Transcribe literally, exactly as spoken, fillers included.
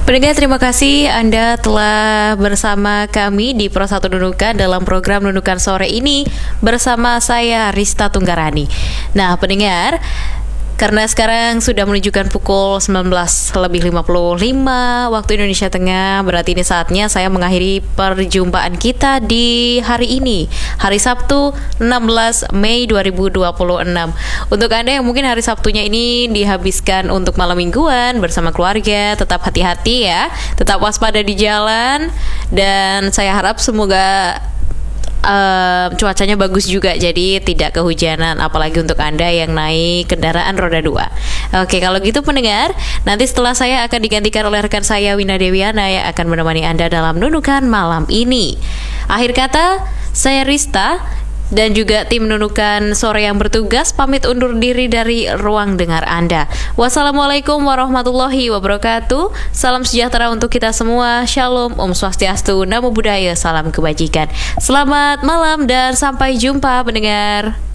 Pendengar, terima kasih Anda telah bersama kami di Pro satu Nunukan dalam program Nunukan Sore ini bersama saya Rista Tunggarani. Nah pendengar, karena sekarang sudah menunjukkan pukul sembilan belas lebih lima puluh lima waktu Indonesia Tengah, berarti ini saatnya saya mengakhiri perjumpaan kita di hari ini, hari Sabtu enam belas Mei dua ribu dua puluh enam. Untuk Anda yang mungkin hari Sabtunya ini dihabiskan untuk malam mingguan bersama keluarga, tetap hati-hati ya, tetap waspada di jalan, dan saya harap semoga Uh, cuacanya bagus juga, jadi tidak kehujanan, apalagi untuk Anda yang naik kendaraan roda dua. Oke, kalau gitu pendengar, nanti setelah saya akan digantikan oleh rekan saya Wina Dewiana yang akan menemani Anda dalam Nunukan malam ini. Akhir kata, saya Rista dan juga tim Nunukan Sore yang bertugas pamit undur diri dari ruang dengar Anda. Wassalamualaikum warahmatullahi wabarakatuh. Salam sejahtera untuk kita semua. Shalom, Om Swastiastu, Namo Buddhaya, salam kebajikan. Selamat malam dan sampai jumpa pendengar.